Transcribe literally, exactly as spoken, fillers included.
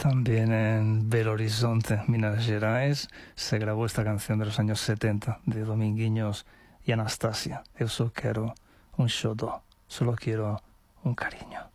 También en Belo Horizonte, Minas Gerais, se grabó esta canción de los años setenta de Dominguinhos y Anastasia. Eu só quero un xodó, solo quiero un cariño.